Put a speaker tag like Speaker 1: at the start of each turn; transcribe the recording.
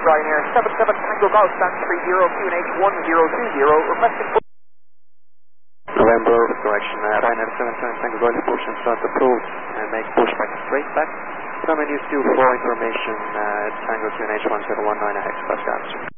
Speaker 1: Ryanair 77 Tango Golf, stand 30, QNH 1020, requesting push.
Speaker 2: November, correction, Ryanair 77 Tango Golf, push and start approved, and make push back straight back. Summon you still for information, Tango QNH 1019 X, that's the answer.